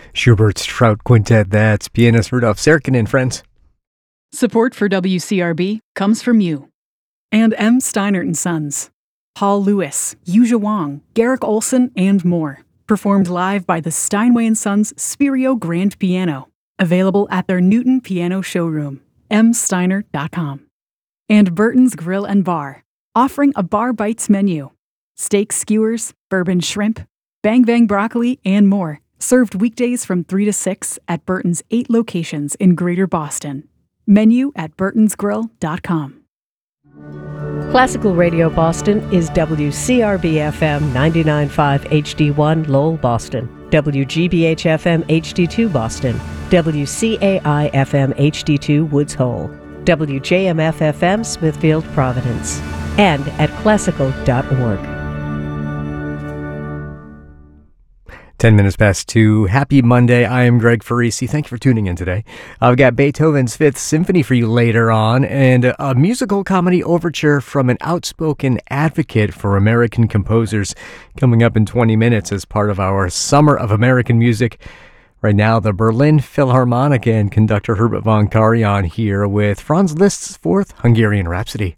Schubert's Trout Quintet, that's pianist Rudolf Serkin, friends. Support for WCRB comes from you. And M. Steinert & Sons. Paul Lewis, Yuja Wong, Garrick Olson, and more. Performed live by the Steinway & Sons Spirio Grand Piano. Available at their Newton Piano showroom, msteiner.com. And Burton's Grill and Bar, offering a Bar Bites menu. Steak skewers, bourbon shrimp, bang bang broccoli, and more. Served weekdays from 3 to 6 at Burton's 8 locations in Greater Boston. Menu at burtonsgrill.com. Classical Radio Boston is WCRB-FM 99.5 HD1 Lowell, Boston, WGBH-FM HD2 Boston, WCAI-FM HD2 Woods Hole, WJMF-FM Smithfield, Providence, and at classical.org. 10 minutes past 2. Happy Monday. I am Greg Farisi. Thank you for tuning in today. I've got Beethoven's Fifth Symphony for you later on, and a musical comedy overture from an outspoken advocate for American composers coming up in 20 minutes as part of our Summer of American Music. Right now, the Berlin Philharmonic and conductor Herbert von Karajan here with Franz Liszt's Fourth Hungarian Rhapsody.